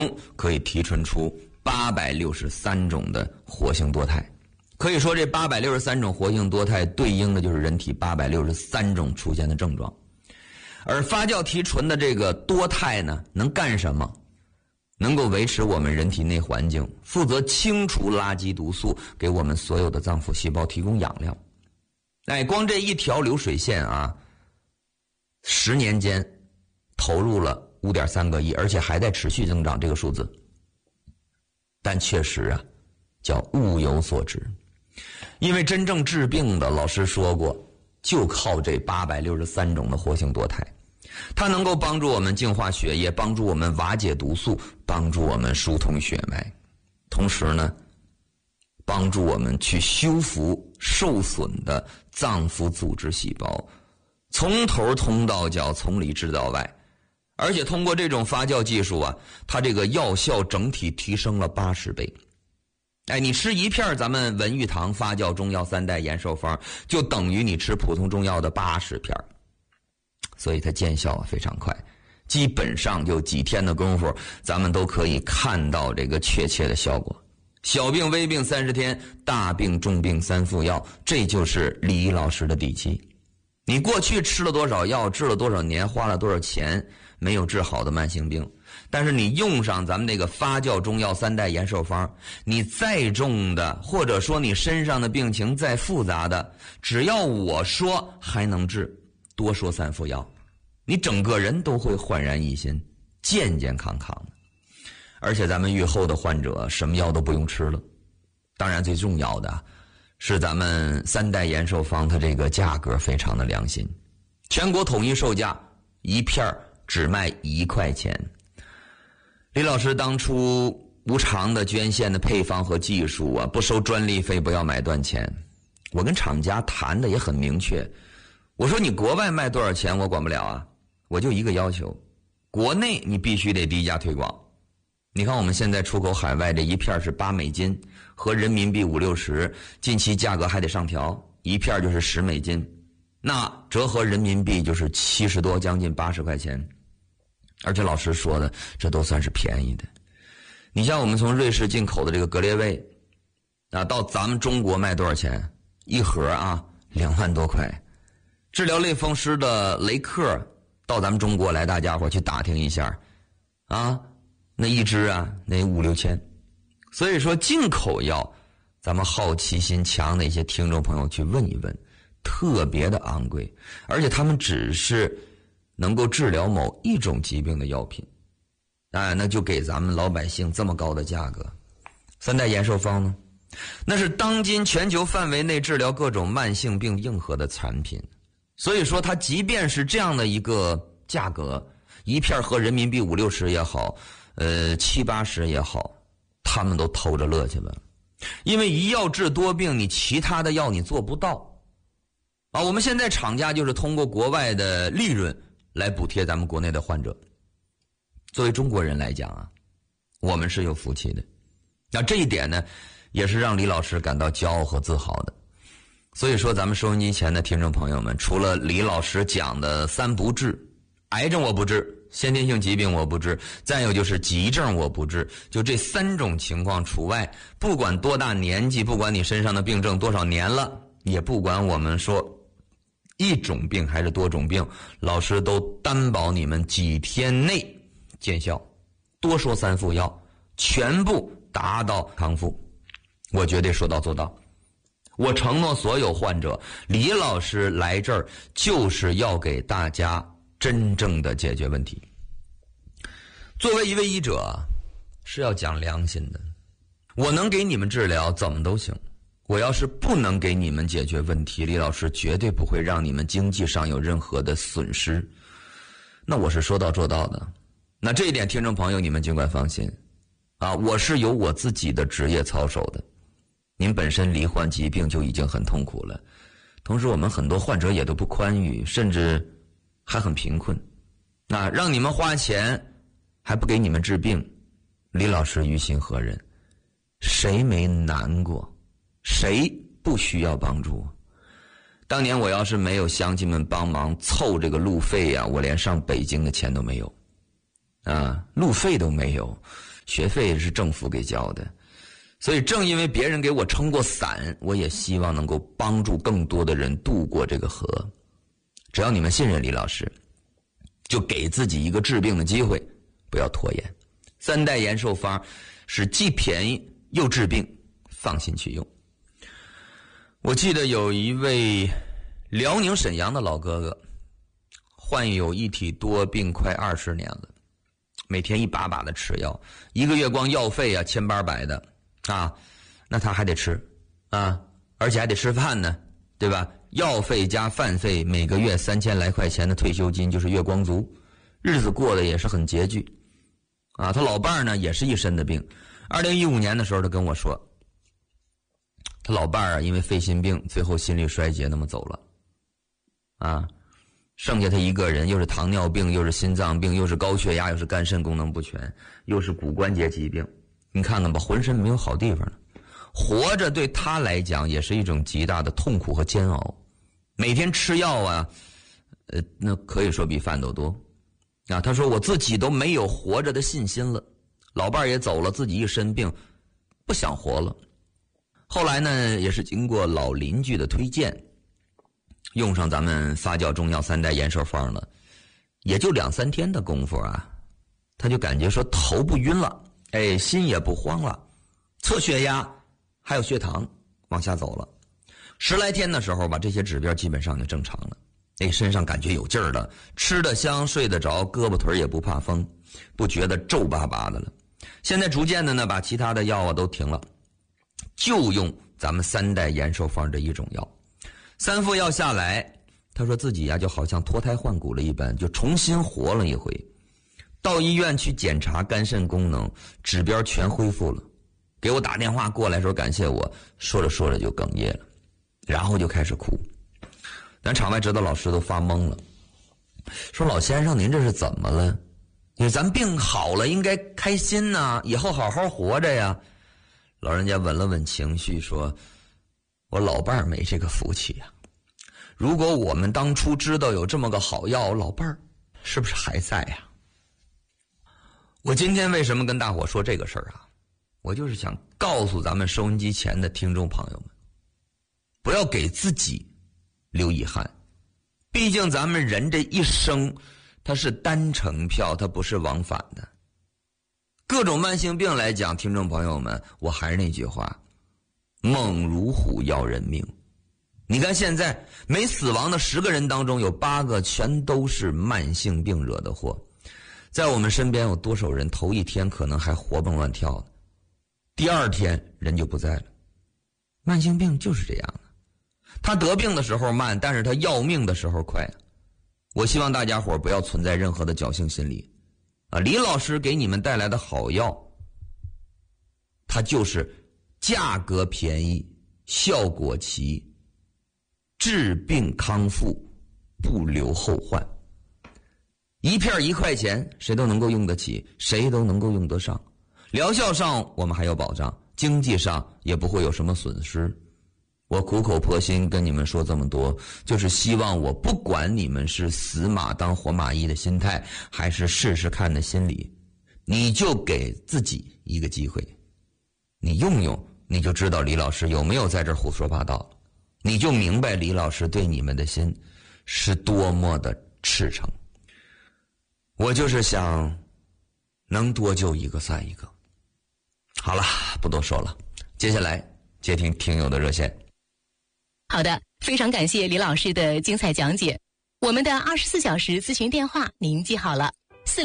可以提纯出863种的活性多肽。可以说这863种活性多肽对应的就是人体863种出现的症状。而发酵提纯的这个多肽呢，能干什么？能够维持我们人体内环境，负责清除垃圾毒素，给我们所有的脏腑细胞提供养料。光这一条流水线啊，10年间投入了5.3个亿，而且还在持续增长这个数字。但确实啊，叫物有所值。因为真正治病的，老师说过，就靠这863种的活性多肽。它能够帮助我们净化血液，帮助我们瓦解毒素，帮助我们疏通血脉，同时呢，帮助我们去修复受损的脏腑组织细胞，从头通到脚，从里至到外。而且通过这种发酵技术啊，它这个药效整体提升了80倍。你吃一片咱们文玉堂发酵中药3代延寿方，就等于你吃普通中药的80片。所以它见效非常快，基本上就几天的功夫，咱们都可以看到这个确切的效果。小病微病30天，大病重病3副药，这就是李老师的底气。你过去吃了多少药，治了多少年，花了多少钱，没有治好的慢性病，但是你用上咱们那个发酵中药3代延寿方，你再重的，或者说你身上的病情再复杂的，只要我说还能治，多说3副药，你整个人都会焕然一新，健健康康的。而且咱们愈后的患者什么药都不用吃了。当然最重要的是咱们3代延寿方，它这个价格非常的良心，全国统一售价一片只卖1块钱。李老师当初无偿的捐献的配方和技术啊，不收专利费，不要买断钱。我跟厂家谈的也很明确，我说你国外卖多少钱我管不了啊，我就一个要求，国内你必须得低价推广。你看我们现在出口海外这一片是8美金，和人民币50-60，近期价格还得上调，一片就是10美金，那折合人民币就是70多，将近80块钱。而且老师说的，这都算是便宜的。你像我们从瑞士进口的这个格列卫啊，到咱们中国卖多少钱？一盒啊2万多块。治疗类风湿的雷克到咱们中国来，大家伙去打听一下啊，那一支啊那5-6千。所以说进口药，咱们好奇心强的一些听众朋友去问一问，特别的昂贵，而且他们只是能够治疗某一种疾病的药品，那就给咱们老百姓这么高的价格。3代延寿方呢，那是当今全球范围内治疗各种慢性病硬核的产品。所以说它即便是这样的一个价格，一片合人民币50-60也好，70-80也好，他们都偷着乐去了。因为一药治多病，你其他的药你做不到啊。我们现在厂家就是通过国外的利润来补贴咱们国内的患者。作为中国人来讲啊，我们是有福气的。那这一点呢，也是让李老师感到骄傲和自豪的。所以说咱们收音机前的听众朋友们，除了李老师讲的3不治，癌症我不治，先天性疾病我不治，再有就是急症我不治，就这3种情况除外。不管多大年纪，不管你身上的病症多少年了，也不管我们说一种病还是多种病，老师都担保你们几天内见效，多说3副药，全部达到康复，我绝对说到做到。我承诺所有患者，李老师来这儿就是要给大家真正的解决问题。作为一位医者，是要讲良心的。我能给你们治疗怎么都行，我要是不能给你们解决问题，李老师绝对不会让你们经济上有任何的损失。那我是说到做到的。那这一点听众朋友你们尽管放心啊，我是有我自己的职业操守的。您本身罹患疾病就已经很痛苦了，同时我们很多患者也都不宽裕，甚至还很贫困，那让你们花钱还不给你们治病，李老师于心何忍？谁没难过？谁不需要帮助？当年我要是没有乡亲们帮忙凑这个路费啊，我连上北京的钱都没有啊，路费都没有， 学费是政府给交的。所以正因为别人给我撑过伞，我也希望能够帮助更多的人渡过这个河。只要你们信任李老师，就给自己一个治病的机会，不要拖延。3代延寿方是既便宜又治病，放心去用。我记得有一位辽宁沈阳的老哥哥，患有一体多病快20年了，每天一把把的吃药，一个月光药费啊1800的啊，那他还得吃啊，而且还得吃饭呢，对吧？药费加饭费，每个月3000来块钱的退休金就是月光族，日子过得也是很拮据啊。他老伴儿呢也是一身的病。2015年的时候，他跟我说，他老伴儿啊因为肺心病，最后心力衰竭那么走了啊，剩下他一个人，又是糖尿病，又是心脏病，又是高血压，又是肝肾功能不全，又是骨关节疾病，你看看吧，浑身没有好地方了。活着对他来讲也是一种极大的痛苦和煎熬，每天吃药啊，那可以说比饭都多啊。他说我自己都没有活着的信心了，老伴儿也走了，自己一身病，不想活了。后来呢，也是经过老邻居的推荐，用上咱们发酵中药3代延寿方了，也就2-3天的功夫啊，他就感觉说头不晕了，哎，心也不慌了，测血压还有血糖往下走了，10来天的时候吧，这些指标基本上就正常了。哎，身上感觉有劲儿了，吃得香，睡得着，胳膊腿也不怕风，不觉得皱巴巴的了。现在逐渐的呢，把其他的药啊都停了，就用咱们3代延寿方这一种药。3副药下来，他说自己呀就好像脱胎换骨了一般，就重新活了一回。到医院去检查肝肾功能，指标全恢复了。给我打电话过来说感谢我，说着说着就哽咽了，然后就开始哭。咱场外指导老师都发懵了，说老先生您这是怎么了？你说咱病好了应该开心呐，以后好好活着呀。老人家稳了稳情绪说，我老伴儿没这个福气呀。如果我们当初知道有这么个好药，我老伴儿是不是还在呀？我今天为什么跟大伙说这个事儿啊？我就是想告诉咱们收音机前的听众朋友们，不要给自己留遗憾。毕竟咱们人这一生它是单程票，它不是往返的。各种慢性病来讲，听众朋友们，我还是那句话，猛如虎要人命。你看现在没死亡的10个人当中，有8个全都是慢性病惹的祸。在我们身边有多少人头一天可能还活蹦乱跳的，第2天人就不在了。慢性病就是这样的，他得病的时候慢，但是他要命的时候快。我希望大家伙不要存在任何的侥幸心理啊！李老师给你们带来的好药，它就是价格便宜，效果齐，治病康复，不留后患。一片1块钱，谁都能够用得起，谁都能够用得上。疗效上我们还有保障，经济上也不会有什么损失。我苦口婆心跟你们说这么多，就是希望我不管你们是死马当活马医的心态，还是试试看的心理，你就给自己一个机会，你用用，你就知道李老师有没有在这胡说八道，你就明白李老师对你们的心是多么的赤诚。我就是想能多救一个算一个。好了，不多说了，接下来接听听友的热线。 好的，非常感谢李老师的精彩讲解。我们的24小时咨询电话您记好了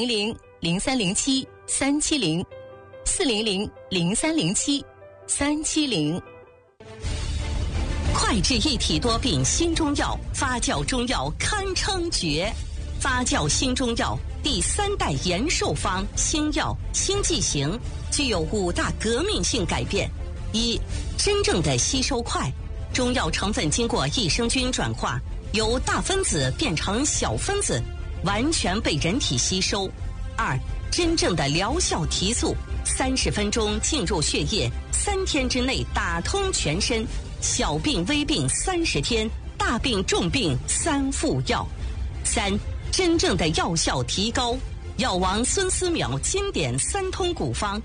，400-0307-370 400-0307-370。 快治一体多病新中药，发酵中药堪称绝。发酵新中药第3代延寿方新药新剂型，具有5大革命性改变。1. 真正的吸收快，中药成分经过益生菌转化，由大分子变成小分子，完全被人体吸收。2. 真正的疗效提速，30分钟进入血液，3天之内打通全身，小病微病30天，大病重病3副药。3. 真正的药效提高，药王孙思邈经典3通古方